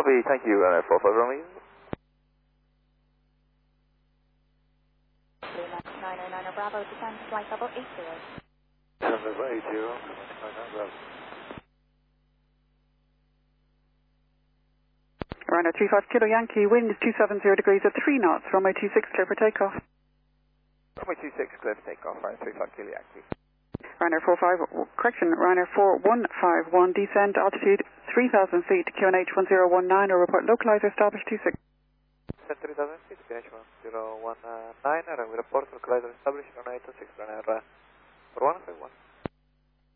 Copy, thank you, 45 Romeo. 909 Bravo, descend flight level 80. Level 80, 909 Bravo. Ryanair 35 Kilo Yankee, wind is 270 degrees at 3 knots, runway 26 clear for takeoff. Runway 26 clear for takeoff, Ryanair 35 Kilo Yankee. Ryanair 4151, descend altitude 3,000 feet, QNH 1019, or report localizer established 26. 3,000 feet, QNH 1019, we report localizer established on 826, Ryanair 4151.